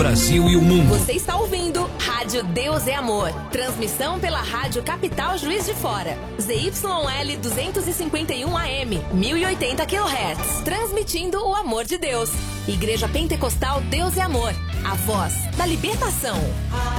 Brasil e o mundo. Você está ouvindo Rádio Deus é Amor. Transmissão pela Rádio Capital Juiz de Fora. ZYL 251 AM, 1080 kHz. Transmitindo o amor de Deus. Igreja Pentecostal Deus é Amor. A voz da libertação.